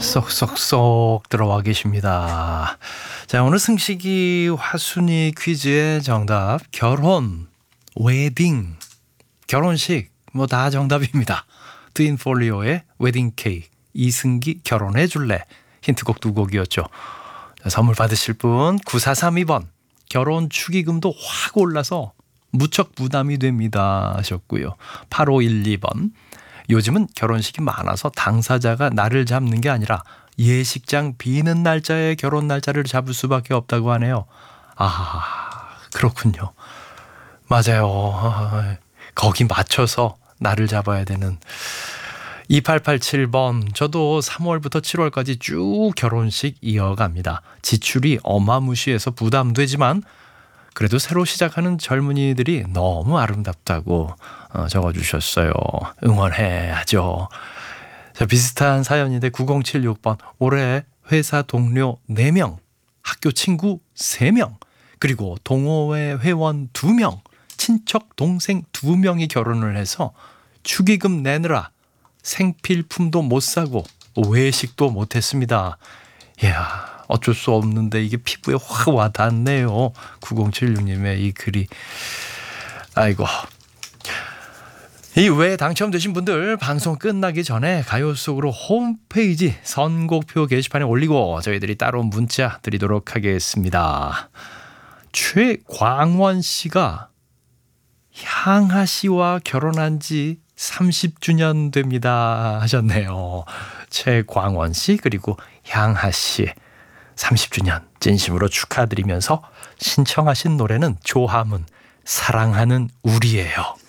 쏙쏙쏙 들어와 계십니다. 자, 오늘 승식이 화순이 퀴즈의 정답 결혼, 웨딩, 결혼식 뭐 다 정답입니다. 트윈폴리오의 웨딩 케이크, 이승기 결혼해 줄래 힌트곡 두 곡이었죠. 자, 선물 받으실 분 9432번 결혼 축의금도 확 올라서 무척 부담이 됩니다 하셨고요. 8512번 요즘은 결혼식이 많아서 당사자가 날을 잡는 게 아니라 예식장 비는 날짜에 결혼 날짜를 잡을 수밖에 없다고 하네요. 아, 그렇군요. 맞아요. 거기 맞춰서 날을 잡아야 되는. 2887번 저도 3월부터 7월까지 쭉 결혼식 이어갑니다. 지출이 어마무시해서 부담되지만 그래도 새로 시작하는 젊은이들이 너무 아름답다고 적어주셨어요. 응원해야죠. 자, 비슷한 사연인데 9076번 올해 회사 동료 4명, 학교 친구 3명, 그리고 동호회 회원 2명, 친척 동생 2명이 결혼을 해서 축의금 내느라 생필품도 못 사고 외식도 못했습니다. 이야, 어쩔 수 없는데 이게 피부에 확 와닿네요. 9076님의 이 글이. 아이고. 이 외에 당첨되신 분들 방송 끝나기 전에 가요 속으로 홈페이지 선곡표 게시판에 올리고 저희들이 따로 문자 드리도록 하겠습니다. 최광원 씨가 향하 씨와 결혼한 지 30주년 됩니다 하셨네요. 최광원 씨 그리고 향하 씨 30주년 진심으로 축하드리면서 신청하신 노래는 조화문 사랑하는 우리예요.